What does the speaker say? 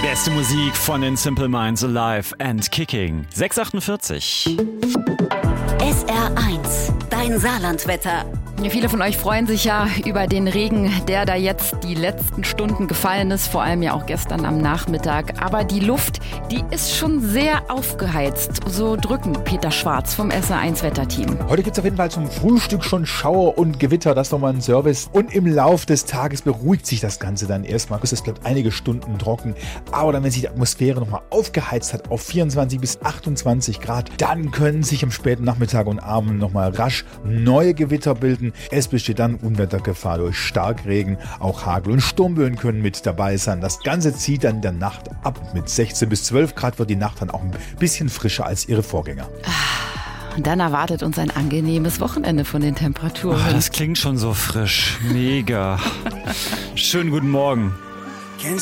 Beste Musik von den Simple Minds Alive and Kicking. 6:48. SR1, dein Saarlandwetter. Ja, viele von euch freuen sich ja über den Regen, der da jetzt die letzten Stunden gefallen ist, vor allem ja auch gestern am Nachmittag. Aber die Luft, die ist schon sehr aufgeheizt. So drückend Peter Schwarz vom SR1-Wetterteam. Heute gibt es auf jeden Fall zum Frühstück schon Schauer und Gewitter, das nochmal ein Service. Und im Lauf des Tages beruhigt sich das Ganze dann erstmal. Es bleibt einige Stunden trocken. Aber dann, wenn sich die Atmosphäre nochmal aufgeheizt hat auf 24 bis 28 Grad, dann können sich am späten Nachmittag und Abend nochmal rasch neue Gewitter bilden. Es besteht dann Unwettergefahr durch Starkregen. Auch Hagel und Sturmböen können mit dabei sein. Das Ganze zieht dann in der Nacht ab. Mit 16 bis 12 Grad wird die Nacht dann auch ein bisschen frischer als ihre Vorgänger. Und dann erwartet uns ein angenehmes Wochenende von den Temperaturen. Das klingt schon so frisch. Mega. Schönen guten Morgen.